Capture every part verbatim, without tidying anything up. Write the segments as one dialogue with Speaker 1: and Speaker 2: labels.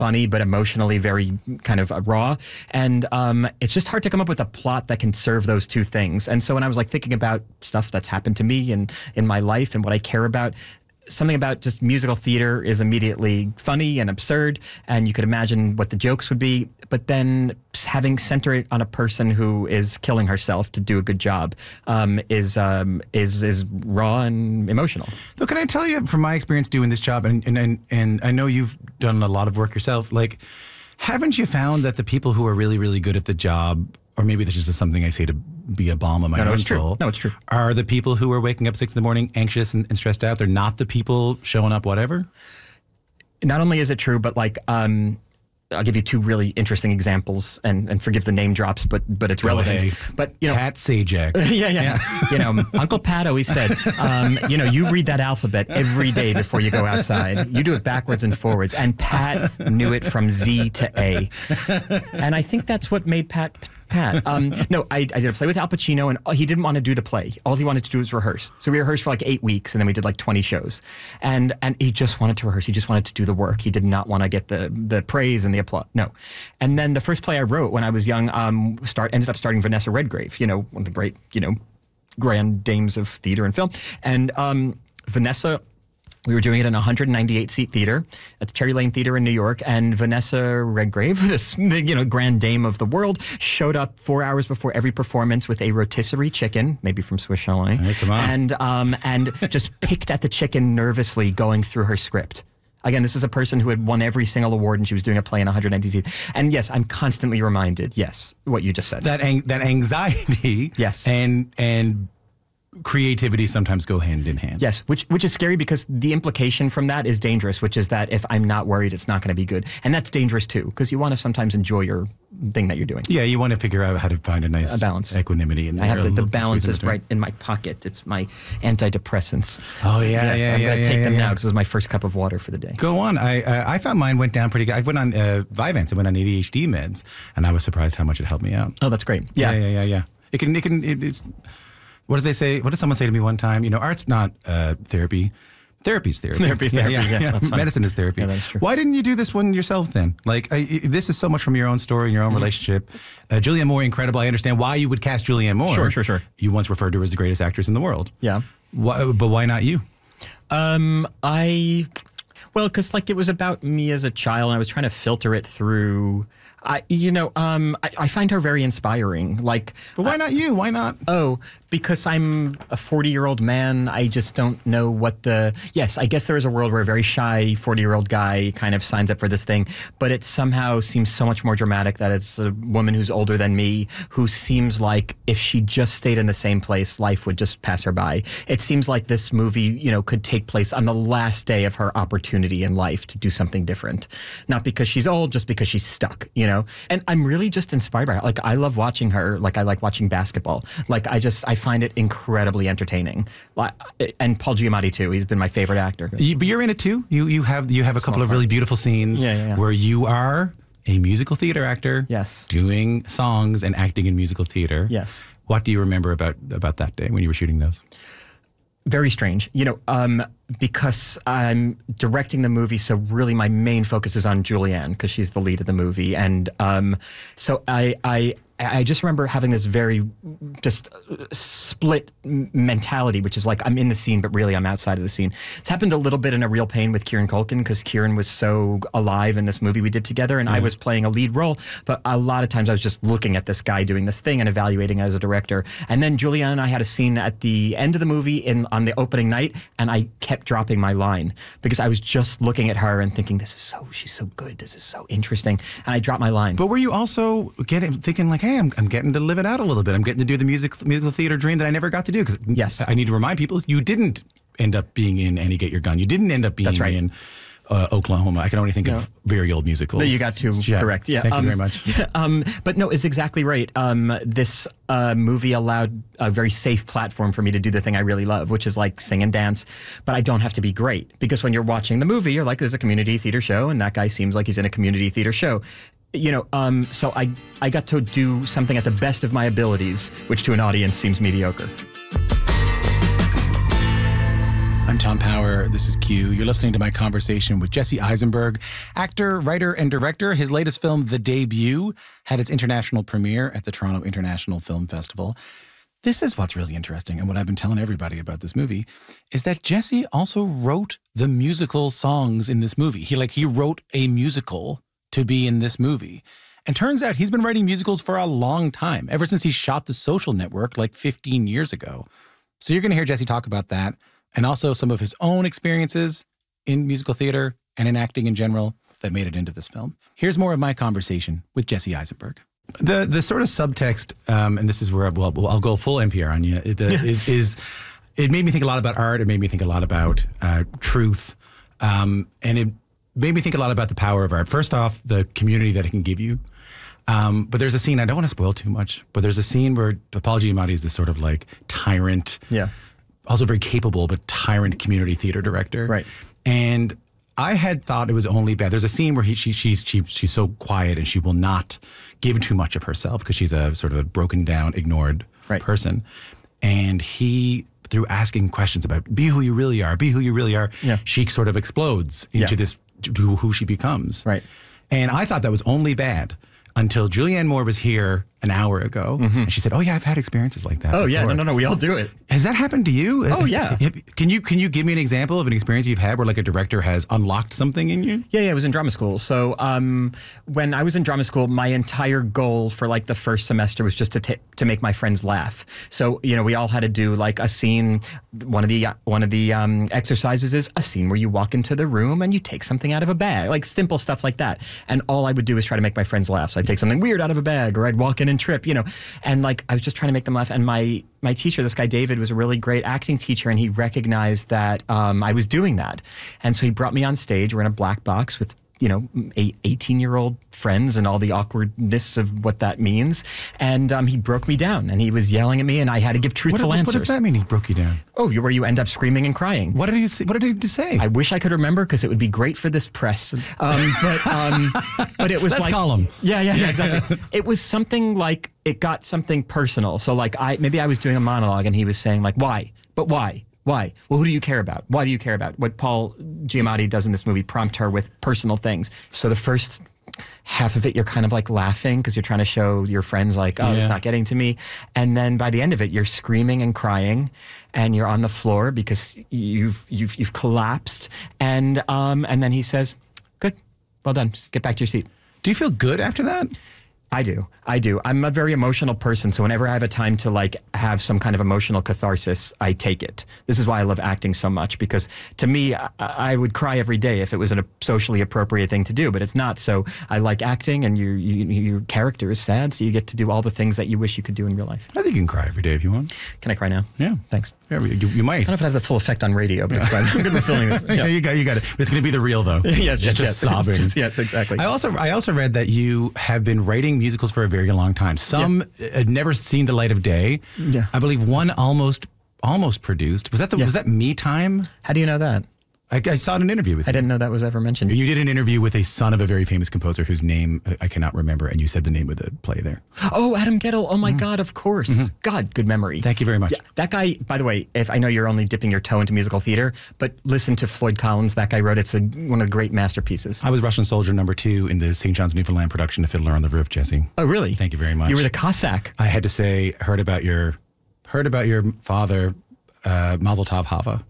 Speaker 1: funny, but emotionally very kind of uh, raw. And um, it's just hard to come up with a plot that can serve those two things. And so when I was like thinking about stuff that's happened to me and in my life and what I care about, something about just musical theater is immediately funny and absurd, and you could imagine what the jokes would be, but then having center it on a person who is killing herself to do a good job um, is um, is is raw and emotional.
Speaker 2: So can I tell you from my experience doing this job, and and, and, and I know you've done a lot of work yourself, like, haven't you found that the people who are really, really good at the job, or maybe this is just something I say to be a balm on my
Speaker 1: no, no,
Speaker 2: own
Speaker 1: it's
Speaker 2: soul.
Speaker 1: True. No, it's true.
Speaker 2: Are the people who are waking up six in the morning anxious and, and stressed out? They're not the people showing up whatever?
Speaker 1: Not only is it true, but like, um, I'll give you two really interesting examples, and, and forgive the name drops, but but it's relevant.
Speaker 2: Hey,
Speaker 1: but you know,
Speaker 2: Pat Sajak.
Speaker 1: yeah, yeah, yeah. You know, Uncle Pat always said, um, you know, you read that alphabet every day before you go outside. You do it backwards and forwards, and Pat knew it from Z to A. And I think that's what made Pat Pat. Um, no, I, I did a play with Al Pacino, and he didn't want to do the play. All he wanted to do was rehearse. So we rehearsed for like eight weeks, and then we did like twenty shows. And and he just wanted to rehearse. He just wanted to do the work. He did not want to get the the praise and the applause. No. And then the first play I wrote when I was young um, start ended up starting Vanessa Redgrave, you know, one of the great, you know, grand dames of theater and film. And um, Vanessa... We were doing it in a one hundred ninety-eight seat theater at the Cherry Lane Theater in New York, and Vanessa Redgrave, this you know grand dame of the world, showed up four hours before every performance with a rotisserie chicken, maybe from Swiss Chalet,
Speaker 2: hey, come on.
Speaker 1: and um, and just picked at the chicken nervously, going through her script. Again, this was a person who had won every single award, and she was doing a play in one hundred ninety seats. And yes, I'm constantly reminded, yes, what you just said.
Speaker 2: That ang- that anxiety,
Speaker 1: yes,
Speaker 2: and and. creativity sometimes go hand in hand.
Speaker 1: Yes, which which is scary, because the implication from that is dangerous, which is that if I'm not worried, it's not going to be good. And that's dangerous too, because you want to sometimes enjoy your thing that you're doing.
Speaker 2: Yeah, you want to figure out how to find a nice
Speaker 1: a balance.
Speaker 2: equanimity. In
Speaker 1: I have the, the
Speaker 2: balance
Speaker 1: balance is right in my pocket. It's my antidepressants.
Speaker 2: Oh, yeah,
Speaker 1: yes,
Speaker 2: yeah,
Speaker 1: I'm
Speaker 2: yeah,
Speaker 1: going to
Speaker 2: yeah,
Speaker 1: take
Speaker 2: yeah,
Speaker 1: them
Speaker 2: yeah.
Speaker 1: now, because this is my first cup of water for the day.
Speaker 2: Go on. I uh, I found mine went down pretty good. I went on uh, Vyvanse. I went on A D H D meds, and I was surprised how much it helped me out.
Speaker 1: Oh, that's great. Yeah,
Speaker 2: yeah, yeah, yeah. yeah. It can, it can, it, it's... What does they say? What did someone say to me one time? You know, art's not uh, therapy. Therapy's therapy.
Speaker 1: Therapy's therapy. Yeah, yeah, yeah. That's fine.
Speaker 2: Medicine is therapy.
Speaker 1: Yeah, that's true.
Speaker 2: Why didn't you do this one yourself then? Like, I, this is so much from your own story and your own mm-hmm. relationship. Uh, Julianne Moore, incredible. I understand why you would cast Julianne Moore.
Speaker 1: Sure, sure, sure.
Speaker 2: You once referred to her as the greatest actress in the world.
Speaker 1: Yeah.
Speaker 2: Why, but why not you?
Speaker 1: Um, I, well, because like it was about me as a child, and I was trying to filter it through. I, you know, um, I, I find her very inspiring. Like,
Speaker 2: but why not you? Why not?
Speaker 1: Oh, because I'm a forty-year-old man. I just don't know what the. Yes, I guess there is a world where a very shy forty-year-old guy kind of signs up for this thing, but it somehow seems so much more dramatic that it's a woman who's older than me, who seems like if she just stayed in the same place, life would just pass her by. It seems like this movie, you know, could take place on the last day of her opportunity in life to do something different, not because she's old, just because she's stuck. You know. Know? And I'm really just inspired by her. Like, I love watching her. Like, I like watching basketball. Like, I just, I find it incredibly entertaining. Like, and Paul Giamatti, too. He's been my favorite actor.
Speaker 2: You, but you're in it, too. You you have you have a couple
Speaker 1: Small
Speaker 2: of really
Speaker 1: part.
Speaker 2: beautiful scenes
Speaker 1: yeah, yeah, yeah.
Speaker 2: where you are a musical theater actor.
Speaker 1: Yes.
Speaker 2: Doing songs and acting in musical theater.
Speaker 1: Yes.
Speaker 2: What do you remember about, about that day when you were shooting those?
Speaker 1: Very strange, you know, um, because I'm directing the movie, so really my main focus is on Julianne, because she's the lead of the movie, and um, so I, I I just remember having this very just split mentality, which is like I'm in the scene, but really I'm outside of the scene. It's happened a little bit in A Real Pain with Kieran Culkin, because Kieran was so alive in this movie we did together, and mm. I was playing a lead role, but a lot of times I was just looking at this guy doing this thing and evaluating it as a director. And then Julianne and I had a scene at the end of the movie in on the opening night, and I kept dropping my line because I was just looking at her and thinking, this is so, she's so good, this is so interesting, and I dropped my line.
Speaker 2: But were you also getting thinking like, hey, I'm, I'm getting to live it out a little bit. I'm getting to do the music musical theater dream that I never got to do. Because
Speaker 1: yes.
Speaker 2: I need to remind people, you didn't end up being in Annie Get Your Gun. You didn't end up being
Speaker 1: That's right.
Speaker 2: in uh, Oklahoma. I can only think
Speaker 1: no.
Speaker 2: of very old musicals.
Speaker 1: No, you got to
Speaker 2: yeah.
Speaker 1: correct. Yeah,
Speaker 2: Thank
Speaker 1: um,
Speaker 2: you very much.
Speaker 1: Yeah, um, but no, it's exactly right. Um, this uh, movie allowed a very safe platform for me to do the thing I really love, which is like sing and dance. But I don't have to be great, because when you're watching the movie, you're like, there's a community theater show, and that guy seems like he's in a community theater show. You know, um, so I, I got to do something at the best of my abilities, which to an audience seems mediocre.
Speaker 2: I'm Tom Power. This is Q. You're listening to my conversation with Jesse Eisenberg, actor, writer, and director. His latest film, The Debut, had its international premiere at the Toronto International Film Festival. This is what's really interesting, and what I've been telling everybody about this movie is that Jesse also wrote the musical songs in this movie. He like he wrote a musical to be in this movie. And turns out he's been writing musicals for a long time, ever since he shot The Social Network like fifteen years ago. So you're going to hear Jesse talk about that, and also some of his own experiences in musical theater and in acting in general that made it into this film. Here's more of my conversation with Jesse Eisenberg. The the sort of subtext, um, and this is where well, I'll go full N P R on you, the, yeah. is, is it made me think a lot about art. It made me think a lot about uh, truth. Um, and it made me think a lot about the power of art. First off, the community that it can give you. Um, but there's a scene, I don't want to spoil too much, but there's a scene where Paul Giamatti is this sort of like tyrant,
Speaker 1: yeah,
Speaker 2: also very capable, but tyrant community theater director.
Speaker 1: Right.
Speaker 2: And I had thought it was only bad. There's a scene where he, she, she's, she, she's so quiet and she will not give too much of herself because she's a sort of a broken down, ignored
Speaker 1: right.
Speaker 2: person. And he, through asking questions about be who you really are, be who you really are, yeah. she sort of explodes into yeah. this, to who she becomes.
Speaker 1: Right.
Speaker 2: And I thought that was only bad until Julianne Moore was here an hour ago, mm-hmm. and she said, "Oh yeah, I've had experiences like that."
Speaker 1: Oh
Speaker 2: before.
Speaker 1: yeah, no, no, no, we all do it.
Speaker 2: Has that happened to you?
Speaker 1: Oh yeah.
Speaker 2: Can you can you give me an example of an experience you've had where like a director has unlocked something in you?
Speaker 1: Yeah, yeah, I was in drama school. So um, when I was in drama school, my entire goal for like the first semester was just to t- to make my friends laugh. So you know, we all had to do like a scene. One of the one of the um, exercises is a scene where you walk into the room and you take something out of a bag, like simple stuff like that. And all I would do is try to make my friends laugh. So I'd take something weird out of a bag, or I'd walk in and trip, you know. And like I was just trying to make them laugh. And my my teacher, this guy David, was a really great acting teacher, and he recognized that um, I was doing that. And so he brought me on stage. We're in a black box with, you know, eighteen-year-old friends and all the awkwardness of what that means. And um, he broke me down, and he was yelling at me, and I had to give truthful
Speaker 2: what,
Speaker 1: answers.
Speaker 2: What does that mean, he broke you down?
Speaker 1: Oh, you where you end up screaming and crying.
Speaker 2: What did he say? What did he say?
Speaker 1: I wish I could remember because it would be great for this press. Um, but um, but it was
Speaker 2: Let's
Speaker 1: like
Speaker 2: call him.
Speaker 1: Yeah, yeah, yeah, exactly. It was something like it got something personal. So like I maybe I was doing a monologue, and he was saying like, why? But why? Why? Well, who do you care about? Why do you care about? What Paul Giamatti does in this movie, prompt her with personal things. So the first half of it, you're kind of like laughing because you're trying to show your friends like, oh, yeah. it's not getting to me. And then by the end of it, you're screaming and crying, and you're on the floor because you've you've you've collapsed. And um and then he says, good, well done, just get back to your seat.
Speaker 2: Do you feel good after that?
Speaker 1: I do. I do. I'm a very emotional person, so whenever I have a time to like have some kind of emotional catharsis, I take it. This is why I love acting so much, because to me, I, I would cry every day if it was a socially appropriate thing to do, but it's not. So I like acting, and your you, your character is sad, so you get to do all the things that you wish you could do in real life.
Speaker 2: I think you can cry every day if you want.
Speaker 1: Can I cry now?
Speaker 2: Yeah.
Speaker 1: Thanks.
Speaker 2: Yeah, you, you might.
Speaker 1: I don't know if it has the full effect on radio, but it's fine. I'm good with feeling this.
Speaker 2: Yeah. yeah, you got, you got it. But it's going to be the real though.
Speaker 1: yes,
Speaker 2: just,
Speaker 1: yes,
Speaker 2: just
Speaker 1: yes.
Speaker 2: sobbing.
Speaker 1: Just, yes, exactly.
Speaker 2: I also, I also read that you have been writing musicals for a very long time. Some yeah. had never seen the light of day.
Speaker 1: Yeah.
Speaker 2: I believe one almost, almost produced. Was that the?
Speaker 1: Yeah.
Speaker 2: Was that Me Time?
Speaker 1: How do you know that?
Speaker 2: I, I saw it in an interview with you.
Speaker 1: I didn't know that was ever mentioned.
Speaker 2: You did an interview with a son of a very famous composer whose name I cannot remember, and you said the name of the play there.
Speaker 1: Oh, Adam Gettle. Oh, my mm. God, of course.
Speaker 2: Mm-hmm.
Speaker 1: God, good memory.
Speaker 2: Thank you very much.
Speaker 1: Yeah, that guy, by the way, if I know you're only dipping your toe into musical theater, but listen to Floyd Collins. That guy wrote it's a, one of the great masterpieces.
Speaker 2: I was Russian Soldier number two in the Saint John's Newfoundland production of Fiddler on the Roof, Jesse.
Speaker 1: Oh, really?
Speaker 2: Thank you very much.
Speaker 1: You were the Cossack.
Speaker 2: I had to say, heard about your, heard about your father, uh, Mazel Tov Hava.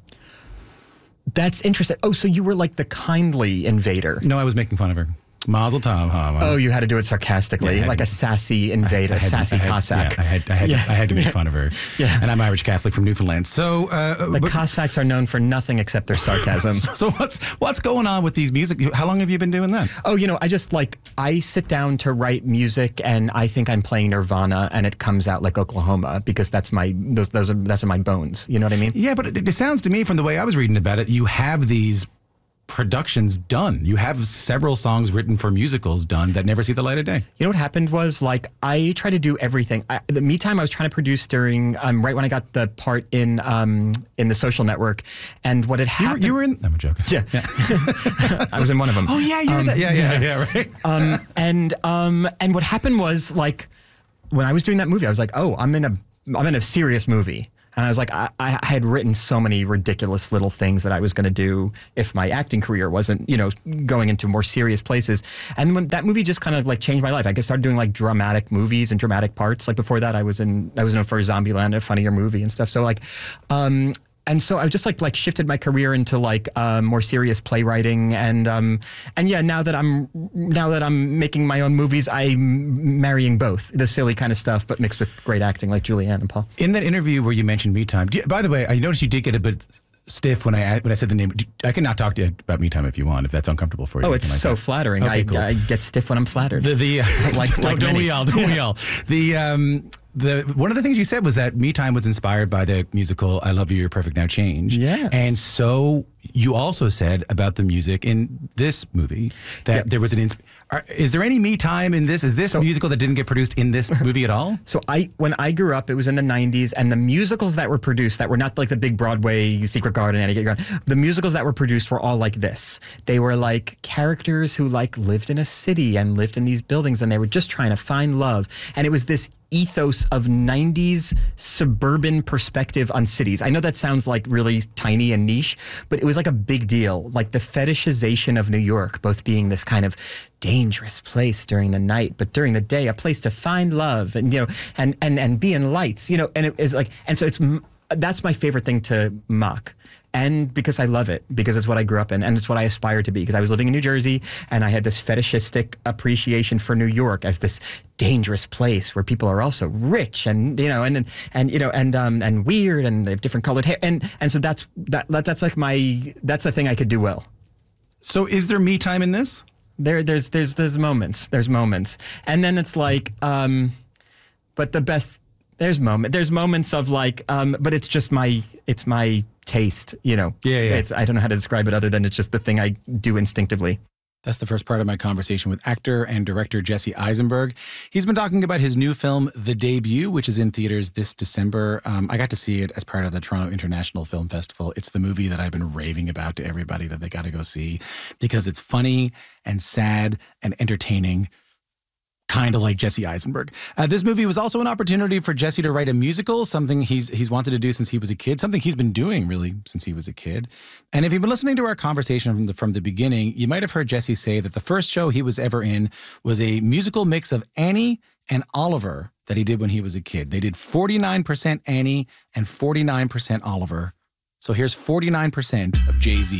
Speaker 1: That's interesting. Oh, so you were like the kindly invader.
Speaker 2: No, I was making fun of her. Mazel Tov Hava.
Speaker 1: Oh, you had to do it sarcastically,
Speaker 2: yeah,
Speaker 1: like
Speaker 2: to,
Speaker 1: a sassy invader,
Speaker 2: I, I had,
Speaker 1: sassy
Speaker 2: I had,
Speaker 1: Cossack.
Speaker 2: Yeah, I had, I had,
Speaker 1: yeah.
Speaker 2: I had to make
Speaker 1: yeah.
Speaker 2: fun of her.
Speaker 1: Yeah.
Speaker 2: And I'm Irish Catholic from Newfoundland. So uh,
Speaker 1: the
Speaker 2: but,
Speaker 1: Cossacks are known for nothing except their sarcasm.
Speaker 2: so, so what's what's going on with these music? How long have you been doing that?
Speaker 1: Oh, you know, I just like I sit down to write music, and I think I'm playing Nirvana, and it comes out like Oklahoma because that's my those those are that's in my bones. You know what I mean?
Speaker 2: Yeah, but it, it sounds to me from the way I was reading about it, you have these productions done. You have several songs written for musicals done that never see the light of day.
Speaker 1: You know what happened was like I tried to do everything. I, the Me Time I was trying to produce during um, right when I got the part in um, in The Social Network, and what had happened.
Speaker 2: You were, you were in. I'm joking.
Speaker 1: Yeah, yeah. I was in one of them.
Speaker 2: Oh yeah, you're
Speaker 1: um,
Speaker 2: that. Yeah, yeah, yeah. yeah right.
Speaker 1: um, and um, and what happened was like when I was doing that movie, I was like, oh, I'm in a I'm in a serious movie. And I was like, I, I had written so many ridiculous little things that I was going to do if my acting career wasn't, you know, going into more serious places. And when that movie just kind of like changed my life. I guess started doing like dramatic movies and dramatic parts. Like before that, I was in I was in for Zombieland, a funnier movie and stuff. So like, um, and so I just like like shifted my career into like uh, more serious playwriting and um, and yeah, now that I'm now that I'm making my own movies, I'm marrying both the silly kind of stuff, but mixed with great acting like Julianne and Paul.
Speaker 2: In that interview where you mentioned Me Time, do you, by the way, I noticed you did get a bit stiff when I when I said the name. I can not talk to you about Me Time if you want, if that's uncomfortable for you.
Speaker 1: Oh, it's
Speaker 2: like
Speaker 1: so
Speaker 2: that.
Speaker 1: flattering.
Speaker 2: Okay,
Speaker 1: I,
Speaker 2: cool.
Speaker 1: I get stiff when I'm flattered.
Speaker 2: The the uh,
Speaker 1: like,
Speaker 2: don't,
Speaker 1: like
Speaker 2: don't
Speaker 1: many.
Speaker 2: we all? Don't we all? The um the one of the things you said was that Me Time was inspired by the musical I Love You, You're Perfect Now Change.
Speaker 1: Yes.
Speaker 2: And so you also said about the music in this movie that
Speaker 1: Yep.
Speaker 2: there was an. Ins- are, is there any Me Time in this? Is this
Speaker 1: So-
Speaker 2: musical that didn't get produced in this movie at all?
Speaker 1: So I, when I grew up, it was in the nineties, and the musicals that were produced that were not like the big Broadway Secret Garden, Annie Garden, the musicals that were produced were all like this. They were like characters who like lived in a city and lived in these buildings, and they were just trying to find love. And it was this ethos of nineties suburban perspective on cities. I know that sounds like really tiny and niche, but it was like a big deal. Like the fetishization of New York, both being this kind of dangerous place during the night, but during the day, a place to find love and, you know, and, and, and be in lights, you know, and it is like, and so it's, that's my favorite thing to mock. And because I love it, because it's what I grew up in, and it's what I aspire to be. Because I was living in New Jersey, and I had this fetishistic appreciation for New York as this dangerous place where people are also rich, and you know, and and, and you know, and um, and weird, and they have different colored hair, and and so that's that, that that's like my that's the thing I could do well.
Speaker 2: So is there Me Time in this?
Speaker 1: There, there's there's there's moments, there's moments, and then it's like, um, but the best. There's moment. There's moments of like, um, but it's just my, it's my taste, you know.
Speaker 2: Yeah, yeah.
Speaker 1: It's I don't know how to describe it other than it's just the thing I do instinctively.
Speaker 2: That's the first part of my conversation with actor and director Jesse Eisenberg. He's been talking about his new film, The Debut, which is in theaters this December. Um, I got to see it as part of the Toronto International Film Festival. It's the movie that I've been raving about to everybody that they got to go see because it's funny and sad and entertaining. Kind of like Jesse Eisenberg. Uh, this movie was also an opportunity for Jesse to write a musical, something he's he's wanted to do since he was a kid, something he's been doing really since he was a kid. And if you've been listening to our conversation from the, from the beginning, you might have heard Jesse say that the first show he was ever in was a musical mix of Annie and Oliver that he did when he was a kid. They did forty-nine percent Annie and forty-nine percent Oliver. So here's forty-nine percent of Jay-Z.